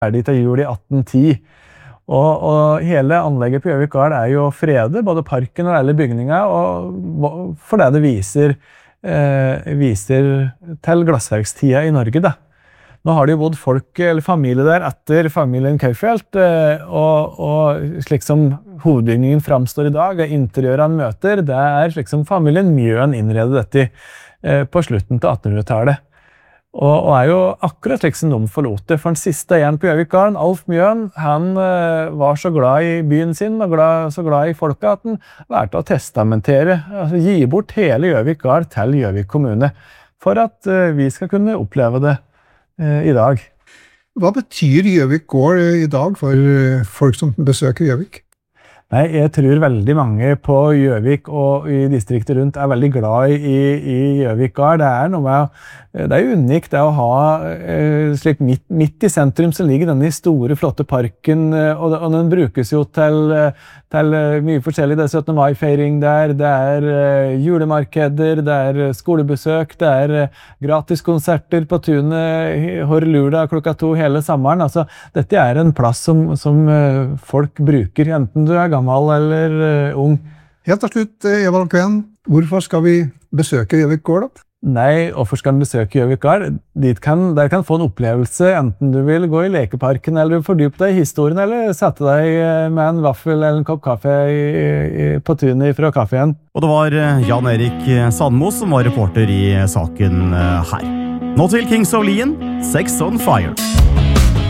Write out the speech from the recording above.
ferdig til jul i 1810. Og hele anlegget på Gjøvik Gard jo fredet, både parken og alle bygninger, og for det viser til glassverkstida i Norge, da. Nå har det jo bodd folk, eller familie der, etter familien Kaufeld, og slik som hovedbygningen framstår i dag, interiørene møter, det slik som familien Mjøen innredet dette på slutten til 1800-tallet. Og jo akkurat slik som de forlot det, for den siste igjen på Gjøvik Gard, Alf Mjøen, han var så glad i byen sin, og så glad i folka, at han valgte å testamentere, altså gi bort hele Gjøvik Gard til Gjøvik kommune, for at vi skal kunne oppleve det i dag. Hva betyr Gjøvik Gård i dag for folk som besøker Gjøvik? Nei, jeg tror veldig mange på Gjøvik og i distriktet rundt veldig glad i Gjøvik Gard. Det jo unikt det å ha slik midt i sentrum så ligger denne store, flotte parken, og den brukes jo til mye forskjellig. Det 17. mai-feiring der, det julemarkeder, det skolebesøk, det gratis konserter på tunet, Horlula klokka 2 hele sommeren. Altså, dette en plass som folk bruker, enten du gammel eller ung. Helt til slutt, Evald Kven, hvorfor skal vi besøke Gjøvik Gård da? Nei, hvorfor skal du besøke Gjøvik Gard? Der kan få en opplevelse, enten du vil gå i lekeparken, eller fordype deg i historien, eller sette deg med en vaffel eller en kopp kaffe på tunet fra kaffen. Og det var Jan Erik Sandmo som var reporter i saken her. Nå til Kings of Leon, Sex on Fire.